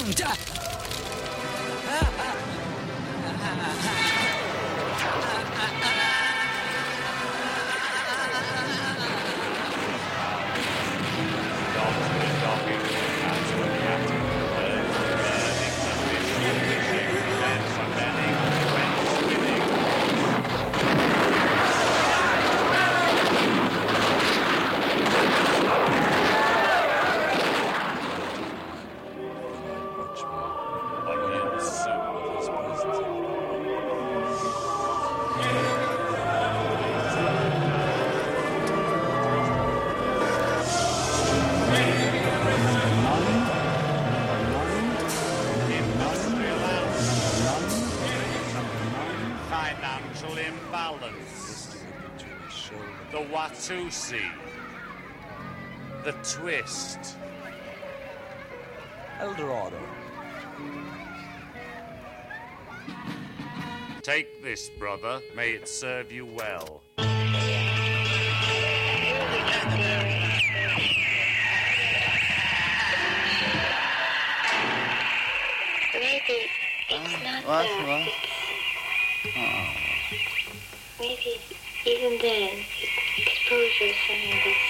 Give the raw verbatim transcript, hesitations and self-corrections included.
doomed. Financial imbalance. The Watusi. The twist. Eldorado. Take this, brother. May it serve you well. Maybe it's not What? that. What? Maybe even then, exposure is something that's